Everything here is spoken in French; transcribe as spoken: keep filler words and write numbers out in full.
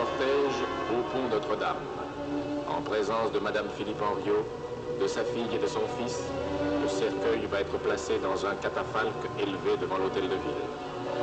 cortège au pont Notre-Dame, en présence de Madame Philippe Henriot, de sa fille et de son fils. Le cercueil va être placé dans un catafalque élevé devant l'hôtel de ville.